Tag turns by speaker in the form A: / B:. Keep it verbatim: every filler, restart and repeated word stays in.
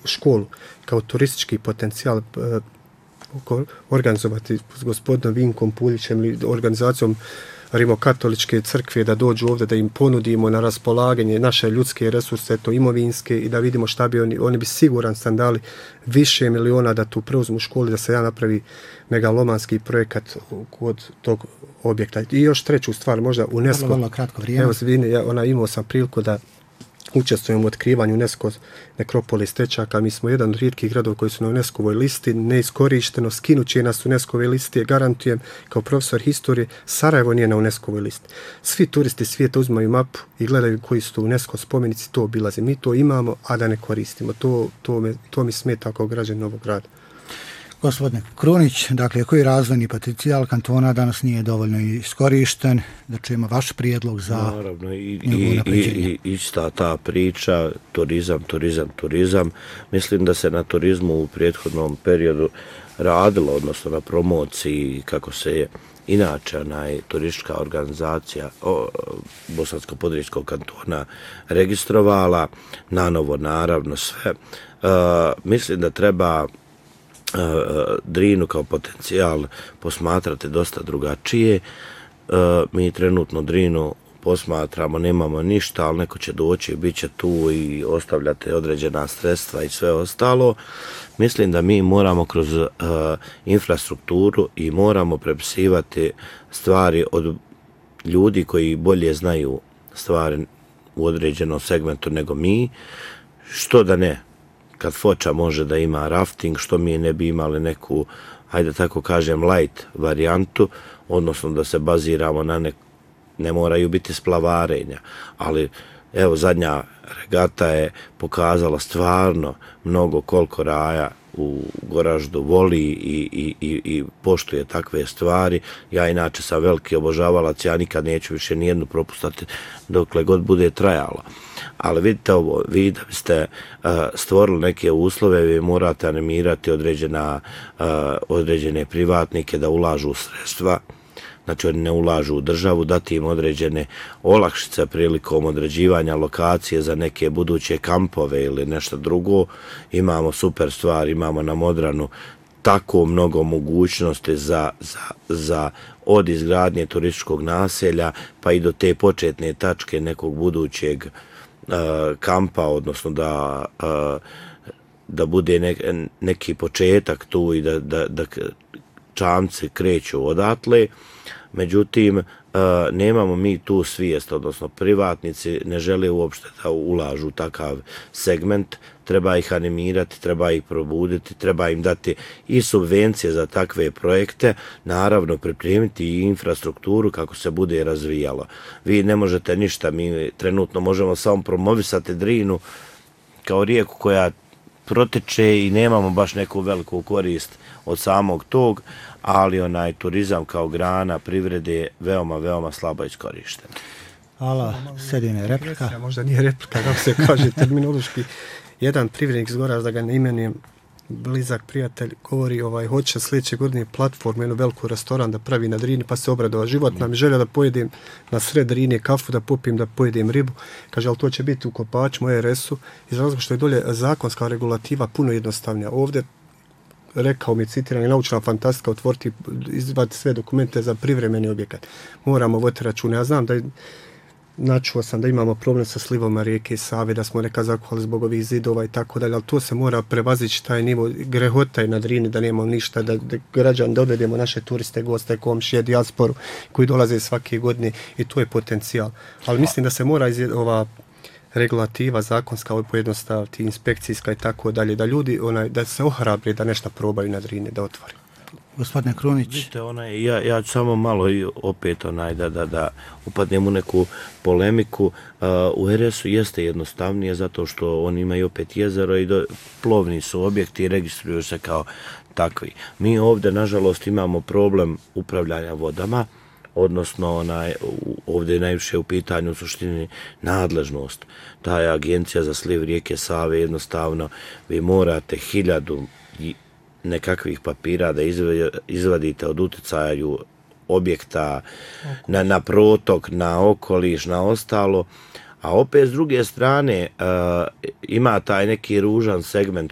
A: školu kao turistički potencijal organizovati s gospodinom Vinkom Puljićem ili organizacijom Rimokatoličke crkve da dođu ovdje, da im ponudimo na raspolaganje naše ljudske resurse, to imovinske, i da vidimo šta bi oni, oni bi siguran sam dali više miliona da tu preuzmu školu, da se ja napravi megalomanski projekat kod tog objekta. I još treću stvar, možda UNESCO.
B: Vrlo, vrlo kratko vrijeme.
A: Evo, vini, ja, ona, imao sam priliku da učestvujem u otkrivanju UNESCO nekropoli Stečaka. Mi smo jedan od rijetkih gradova koji su na UNESCO-voj listi, neiskorišteno, skinuće nas UNESCO-ve liste, garantujem, kao profesor historije, Sarajevo nije na UNESCO-voj listi. Svi turisti svijeta uzmaju mapu i gledaju koji su to UNESCO spomenici, to obilaze. Mi to imamo, a da ne koristimo. To, to, me, to mi smeta kao građan Novog Grada.
B: Gospodine Krunić, dakle, koji razvojni potencijal kantona danas nije dovoljno iskorišten, da čujemo vaš prijedlog za
C: naravno, i, i, i, i ista ta priča, turizam, turizam, turizam. Mislim da se na turizmu u prethodnom periodu radilo, odnosno na promociji, kako se je inače onaj turistička organizacija o, Bosansko-Podrijskog kantona registrovala, nanovo naravno sve. Uh, mislim da treba Drinu kao potencijal posmatrate dosta drugačije. Mi trenutno Drinu posmatramo, nemamo ništa, ali neko će doći, bit će tu i ostavljate određena sredstva i sve ostalo. Mislim da mi moramo kroz uh, infrastrukturu i moramo prepisivati stvari od ljudi koji bolje znaju stvari u određenom segmentu nego mi, što da ne. Kad Foča može da ima rafting, što mi ne bi imali neku, hajde tako kažem, light varijantu, odnosno da se baziramo na ne, ne moraju biti splavarenja, ali evo zadnja regata je pokazala stvarno mnogo koliko Raja u Goraždu voli i, i, i, i poštuje takve stvari. Ja inače sam veliki obožavalac, ja nikad neću više nijednu propustati dokle god bude trajalo. Ali vidite ovo, vi da biste uh, stvorili neke uslove, vi morate animirati određena, uh, određene privatnike da ulažu sredstva, znači oni ne ulažu u državu, dati im određene olakšice prilikom određivanja lokacije za neke buduće kampove ili nešto drugo. Imamo super stvar, imamo na Modranu tako mnogo mogućnosti za, za, za od izgradnje turističkog naselja pa i do te početne tačke nekog budućeg uh, kampa, odnosno da, uh, da bude ne, neki početak tu i da, da, da čamci kreću odatle. Međutim, nemamo mi tu svijest, odnosno privatnici ne žele uopšte da ulažu takav segment, treba ih animirati, treba ih probuditi, treba im dati i subvencije za takve projekte, naravno pripremiti i infrastrukturu kako se bude razvijalo. Vi ne možete ništa, mi trenutno možemo samo promovisati Drinu kao rijeku koja proteče i nemamo baš neku veliku korist od samog tog, ali onaj turizam kao grana privrede je veoma, veoma slabo iskorišten.
B: Hvala, Sedine, replika?
A: Možda nije replika, kako se kaže terminološki. Jedan privrednik s Goražda, da ga ne imenujem, blizak prijatelj, govori ovaj, hoće sljedeće godine platformu, jednu veliku restoran da pravi na Drini, pa se obradova život. Nam želja da pojedem na sred Drine kafu, da popim, da pojedem ribu. Kaže, ali to će biti u Kopaču, moje resu, iz razloga što je dolje zakonska regulativa puno jednostavnija. Ovdje rekao mi, citiram, je naučna fantastika otvoriti, izvati sve dokumente za privremeni objekat. Moramo voditi račune. Ja znam da je, načuo sam da imamo problem sa slivoma rijeke Save, da smo neka zakuhali zbog ovih zidova i tako dalje, ali to se mora prevazići taj nivo grehota i na Drini, da nemamo ništa, da, da građan dovedemo naše turiste, goste, komšije, dijasporu koji dolaze svake godine i to je potencijal. Ali mislim da se mora iz ova regulativa zakonska pojednostaviti, inspekcijska i tako dalje, da ljudi onaj, da se ohrabre da nešto probaju na Drini, da otvori.
B: Gospodine Krunić.
C: Vidite, onaj, ja, ja ću samo malo i opet onaj, da, da, da upadnem u neku polemiku. Uh, u er es u jeste jednostavnije zato što oni imaju opet jezero i do, plovni su objekti i registruju se kao takvi. Mi ovdje, nažalost, imamo problem upravljanja vodama, odnosno onaj, ovdje je najviše u pitanju u suštini nadležnost. Ta je agencija za sliv rijeke Save, jednostavno vi morate hiljadu nekakvih papira da izvadite od utjecaju objekta na, na protok, na okoliš, na ostalo. A opet s druge strane uh, ima taj neki ružan segment